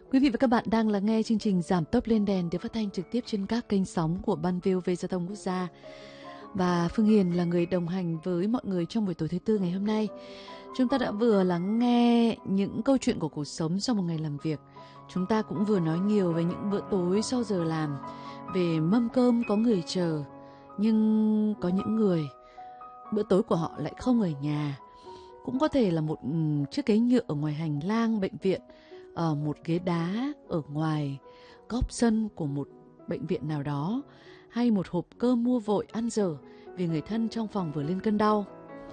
Quý vị và các bạn đang lắng nghe chương trình Giảm tốc lên đèn được phát thanh trực tiếp trên các kênh sóng của Ban VOV Giao thông Quốc gia. Và Phương Hiền là người đồng hành với mọi người trong buổi tối thứ tư ngày hôm nay. Chúng ta đã vừa lắng nghe những câu chuyện của cuộc sống sau một ngày làm việc. Chúng ta cũng vừa nói nhiều về những bữa tối sau giờ làm, về mâm cơm có người chờ. Nhưng có những người, bữa tối của họ lại không ở nhà. Cũng có thể là một chiếc ghế nhựa ở ngoài hành lang bệnh viện, ở một ghế đá ở ngoài góc sân của một bệnh viện nào đó, hay một hộp cơm mua vội ăn dở vì người thân trong phòng vừa lên cơn đau.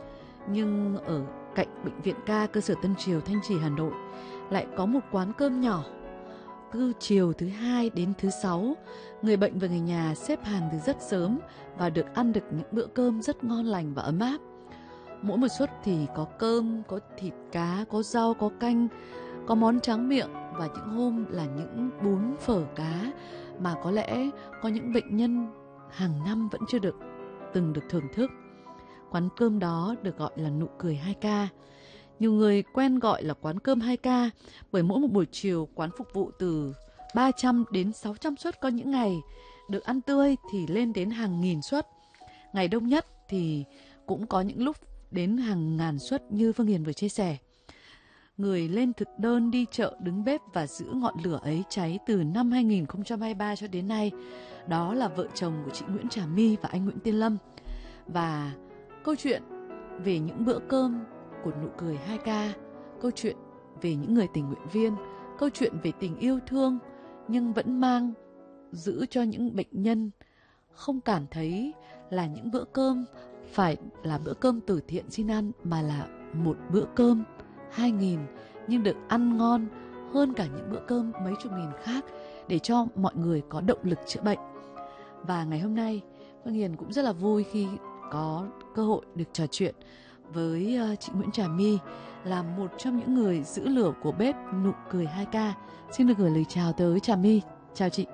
Nhưng ở cạnh bệnh viện ca cơ sở Tân Triều, Thanh Trì, Hà Nội lại có một quán cơm nhỏ. Từ chiều thứ 2 đến thứ 6, người bệnh và người nhà xếp hàng từ rất sớm và được ăn được những bữa cơm rất ngon lành và ấm áp. Mỗi một suất thì có cơm, có thịt cá, có rau, có canh, có món tráng miệng, và những hôm là những bún phở cá mà có lẽ có những bệnh nhân hàng năm vẫn chưa từng được thưởng thức. Quán cơm đó được gọi là Nụ Cười 2K. Nhiều người quen gọi là quán cơm 2K bởi mỗi một buổi chiều quán phục vụ từ 300 đến 600 suất, có những ngày được ăn tươi thì lên đến hàng nghìn suất. Ngày đông nhất thì cũng có những lúc đến hàng ngàn suất như Phương Hiền vừa chia sẻ. Người lên thực đơn, đi chợ, đứng bếp và giữ ngọn lửa ấy cháy từ năm 2023 cho đến nay. Đó là vợ chồng của chị Nguyễn Trà My và anh Nguyễn Tiên Lâm. Và câu chuyện về những bữa cơm của Nụ Cười 2K, câu chuyện về những người tình nguyện viên, câu chuyện về tình yêu thương nhưng vẫn mang giữ cho những bệnh nhân không cảm thấy là những bữa cơm phải là bữa cơm từ thiện xin ăn, mà là một bữa cơm 2.000 nhưng được ăn ngon hơn cả những bữa cơm mấy chục nghìn khác, để cho mọi người có động lực chữa bệnh. Và ngày hôm nay Phương Hiền cũng rất là vui khi có cơ hội được trò chuyện với chị Nguyễn Trà My, là một trong những người giữ lửa của bếp Nụ Cười 2K. Xin được gửi lời chào tới Trà My. Chào chị.